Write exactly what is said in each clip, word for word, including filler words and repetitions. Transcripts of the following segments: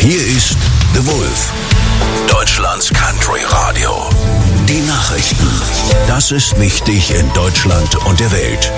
Hier ist The Wolf, Deutschlands Country Radio. Die Nachrichten. Das ist wichtig in Deutschland und der Welt.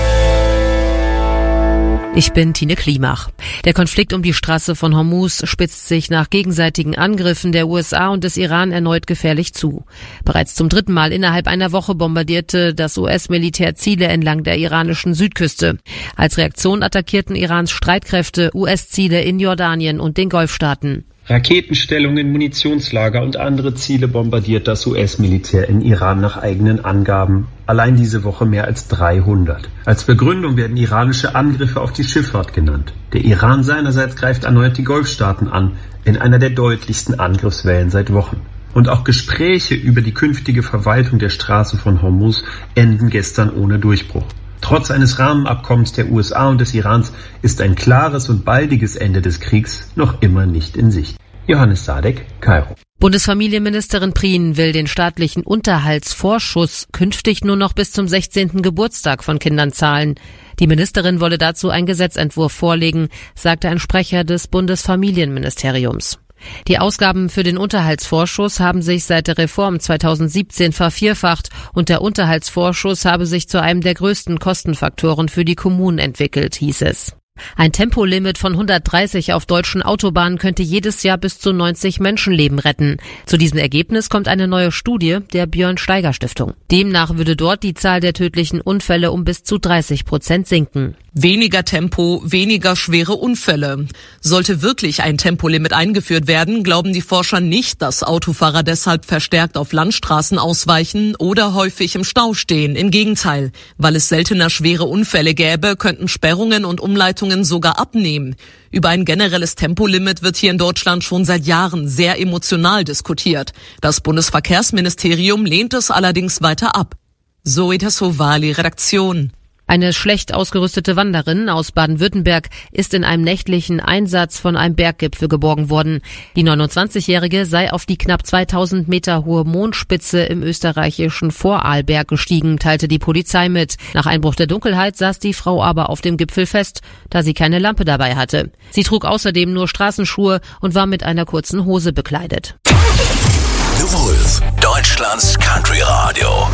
Ich bin Tine Klimach. Der Konflikt um die Straße von Hormuz spitzt sich nach gegenseitigen Angriffen der U S A und des Iran erneut gefährlich zu. Bereits zum dritten Mal innerhalb einer Woche bombardierte das U S-Militär Ziele entlang der iranischen Südküste. Als Reaktion attackierten Irans Streitkräfte U S-Ziele in Jordanien und den Golfstaaten. Raketenstellungen, Munitionslager und andere Ziele bombardiert das U S-Militär in Iran nach eigenen Angaben. Allein diese Woche mehr als dreihundert. Als Begründung werden iranische Angriffe auf die Schifffahrt genannt. Der Iran seinerseits greift erneut die Golfstaaten an, in einer der deutlichsten Angriffswellen seit Wochen. Und auch Gespräche über die künftige Verwaltung der Straße von Hormuz enden gestern ohne Durchbruch. Trotz eines Rahmenabkommens der U S A und des Irans ist ein klares und baldiges Ende des Kriegs noch immer nicht in Sicht. Johannes Sadek, Kairo. Bundesfamilienministerin Prien will den staatlichen Unterhaltsvorschuss künftig nur noch bis zum sechzehnten Geburtstag von Kindern zahlen. Die Ministerin wolle dazu einen Gesetzentwurf vorlegen, sagte ein Sprecher des Bundesfamilienministeriums. Die Ausgaben für den Unterhaltsvorschuss haben sich seit der Reform zweitausendsiebzehn vervierfacht und der Unterhaltsvorschuss habe sich zu einem der größten Kostenfaktoren für die Kommunen entwickelt, hieß es. Ein Tempolimit von hundertdreißig auf deutschen Autobahnen könnte jedes Jahr bis zu neunzig Menschenleben retten. Zu diesem Ergebnis kommt eine neue Studie der Björn-Steiger-Stiftung. Demnach würde dort die Zahl der tödlichen Unfälle um bis zu dreißig Prozent sinken. Weniger Tempo, weniger schwere Unfälle. Sollte wirklich ein Tempolimit eingeführt werden, glauben die Forscher nicht, dass Autofahrer deshalb verstärkt auf Landstraßen ausweichen oder häufig im Stau stehen. Im Gegenteil, weil es seltener schwere Unfälle gäbe, könnten Sperrungen und Umleitungen sogar abnehmen. Über ein generelles Tempolimit wird hier in Deutschland schon seit Jahren sehr emotional diskutiert. Das Bundesverkehrsministerium lehnt es allerdings weiter ab. Zoe Tassovali, Redaktion. Eine schlecht ausgerüstete Wanderin aus Baden-Württemberg ist in einem nächtlichen Einsatz von einem Berggipfel geborgen worden. Die neunundzwanzigjährige sei auf die knapp zweitausend Meter hohe Mondspitze im österreichischen Vorarlberg gestiegen, teilte die Polizei mit. Nach Einbruch der Dunkelheit saß die Frau aber auf dem Gipfel fest, da sie keine Lampe dabei hatte. Sie trug außerdem nur Straßenschuhe und war mit einer kurzen Hose bekleidet. The Wolf, Deutschlands Country Radio.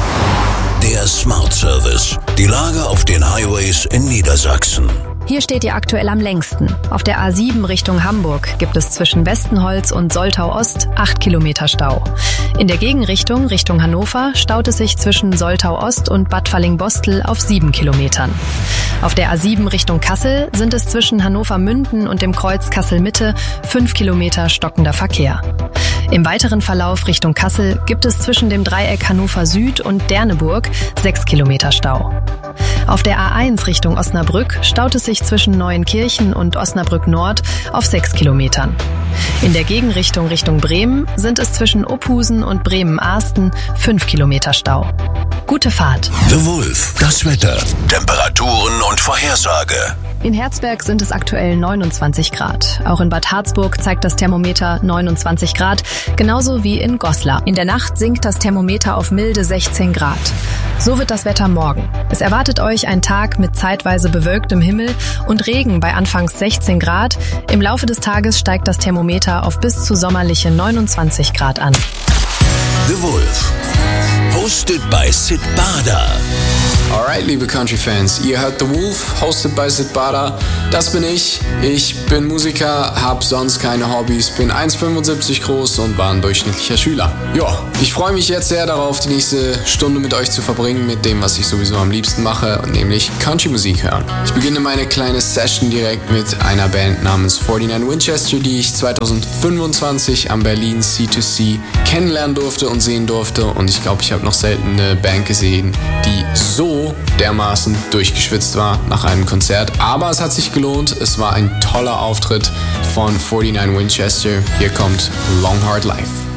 Der Smart Service. Die Lage auf den Highways in Niedersachsen. Hier steht ihr aktuell am längsten. Auf der A sieben Richtung Hamburg gibt es zwischen Westenholz und Soltau Ost acht Kilometer Stau. In der Gegenrichtung Richtung Hannover staut es sich zwischen Soltau Ost und Bad Falling-Bostel auf sieben Kilometern. Auf der A sieben Richtung Kassel sind es zwischen Hannover-Münden und dem Kreuz Kassel-Mitte fünf Kilometer stockender Verkehr. Im weiteren Verlauf Richtung Kassel gibt es zwischen dem Dreieck Hannover Süd und Derneburg sechs Kilometer Stau. Auf der A eins Richtung Osnabrück staut es sich zwischen Neuenkirchen und Osnabrück Nord auf sechs Kilometern. In der Gegenrichtung Richtung Bremen sind es zwischen Ophusen und Bremen-Ahsten fünf Kilometer Stau. Gute Fahrt. The Wolf, das Wetter, Temperaturen und Vorhersage. In Herzberg sind es aktuell neunundzwanzig Grad. Auch in Bad Harzburg zeigt das Thermometer neunundzwanzig Grad, genauso wie in Goslar. In der Nacht sinkt das Thermometer auf milde sechzehn Grad. So wird das Wetter morgen. Es erwartet euch ein Tag mit zeitweise bewölktem Himmel und Regen bei anfangs sechzehn Grad. Im Laufe des Tages steigt das Thermometer auf bis zu sommerliche neunundzwanzig Grad an. The Wolf, hosted by Sid Bader. Alright, liebe Country-Fans, ihr hört The Wolf, hosted by Sid Bader. Das bin ich. Ich bin Musiker, hab sonst keine Hobbys, bin eins Komma fünfundsiebzig groß und war ein durchschnittlicher Schüler. Ja, ich freue mich jetzt sehr darauf, die nächste Stunde mit euch zu verbringen, mit dem, was ich sowieso am liebsten mache, nämlich Country-Musik hören. Ich beginne meine kleine Session direkt mit einer Band namens forty-nine Winchester, die ich zweitausendfünfundzwanzig am Berlin C zwei C kennenlernen durfte und sehen durfte. Und ich glaube, ich habe noch selten eine Band gesehen, die so dermaßen durchgeschwitzt war nach einem Konzert. Aber es hat sich gelohnt. Es war ein toller Auftritt von forty-nine Winchester. Hier kommt Long Hard Life.